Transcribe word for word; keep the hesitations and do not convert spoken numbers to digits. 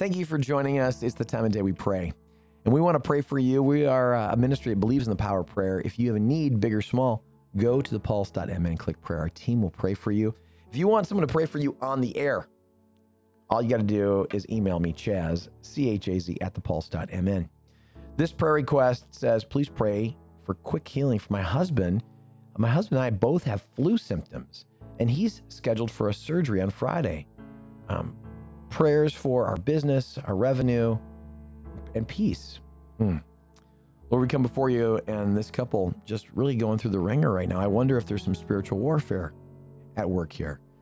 Thank you for joining us. It's the time of day we pray. And we want to pray for you. We are a ministry that believes in the power of prayer. If you have a need, big or small, go to the pulse dot m n, click prayer. Our team will pray for you. If you want someone to pray for you on the air, all you got to do is email me, Chaz, C H A Z, at the pulse dot m n. This prayer request says, please pray for quick healing for my husband. My husband and I both have flu symptoms, and he's scheduled for a surgery on Friday. Um, prayers for our business, our revenue, and peace. Hmm. Lord, we come before you, and this couple just really going through the ringer right now. I wonder if there's some spiritual warfare at work here.